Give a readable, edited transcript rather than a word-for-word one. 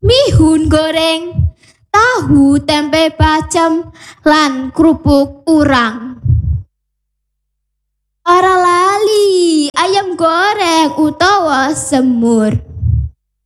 mihun goreng, tahu tempe bacem, lan kerupuk urang. Ora lali ayam goreng utawa semur.